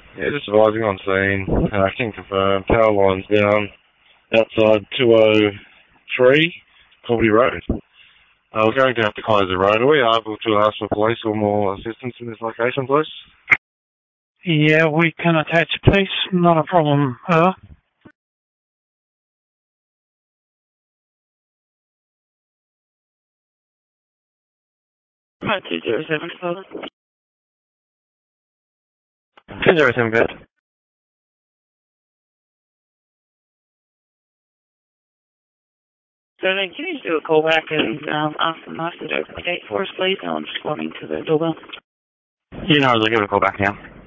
Yeah, just advising on scene. I can confirm power lines down outside 203 Colby Road. We're going to have to close the road. Are we able to ask for police or more assistance in this location, please? Yeah, we can attach police, not a problem. 207, 207, good. So then can you just do a call back and ask them nicely to open the gate for us, please? I'm responding to the doorbell. You know, I'll give it a call back now.